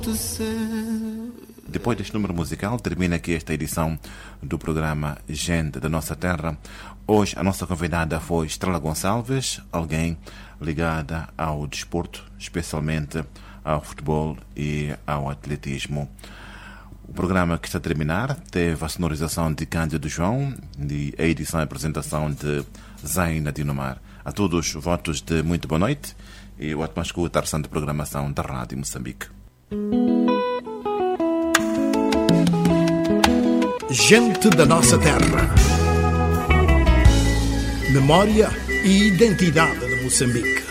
Depois deste número musical, termina aqui esta edição do programa Gente da Nossa Terra. Hoje a nossa convidada foi Estrela Gonçalves, alguém ligada ao desporto, especialmente ao futebol e ao atletismo. O programa que está a terminar teve a sonorização de Cândido João e a edição e apresentação de Zaina Dinomar. A todos, votos de muito boa noite e ótima escuta à de programação da Rádio Moçambique. Gente da Nossa Terra. Memória e identidade de Moçambique.